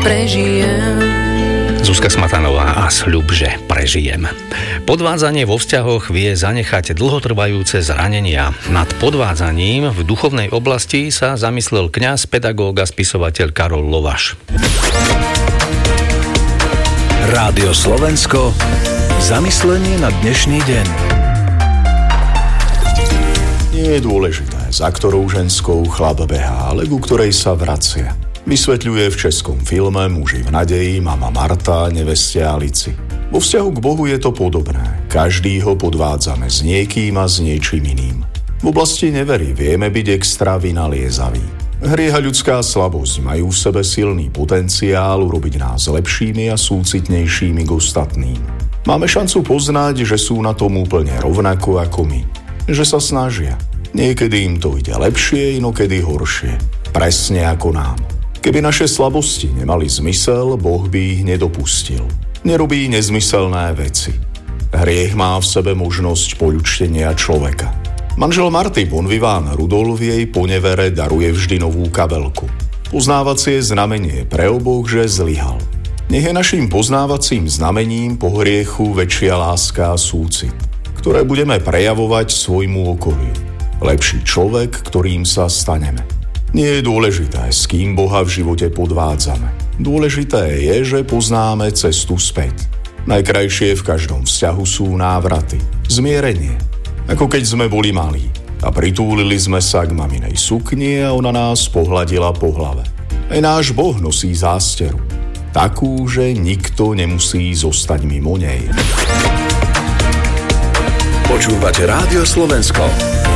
prežijem. Zuzka Smatanová a sľub, že prežijem. Podvádzanie vo vzťahoch vie zanechať dlhotrvajúce zranenia. Nad podvádzaním v duchovnej oblasti sa zamyslel kňaz, pedagóg a spisovateľ Karol Lovaš. Rádio Slovensko. Zamyslenie na dnešný deň. Nie je dôležité, za ktorou ženskou chlap behá, ale ku ktorej sa vracia. Vysvetľuje v českom filme Muži v nadeji mama Marta neveste Alici. Vo vzťahu k Bohu je to podobné. Každý ho podvádzame s niekým a s niečím iným. V oblasti nevery vieme byť extra vynaliezaví. Hriech a ľudská slabosť majú v sebe silný potenciál urobiť nás lepšími a súcitnejšími k ostatným. Máme šancu poznať, že sú na tom úplne rovnako ako my. Že sa snažia. Niekedy im to ide lepšie, inokedy horšie. Presne ako nám. Keby naše slabosti nemali zmysel, Boh by ich nedopustil. Nerobí nezmyselné veci. Hriech má v sebe možnosť poľučtenia človeka. Manžel Marty von Viván Rudolf jej ponevere daruje vždy novú kabelku. Poznávacie znamenie pre oboch, že zlyhal. Nech je našim poznávacím znamením po hriechu väčšia láska a súcit, ktoré budeme prejavovať svojmu okoliu. Lepší človek, ktorým sa staneme. Nie je dôležité, s kým Boha v živote podvádzame. Dôležité je, že poznáme cestu späť. Najkrajšie v každom vzťahu sú návraty, zmierenie. Ako keď sme boli malí a pritúlili sme sa k maminej sukni a ona nás pohľadila po hlave. Aj náš Boh nosí zásteru. Takú, že nikto nemusí zostať mimo nej. Počúvate Rádio Slovensko.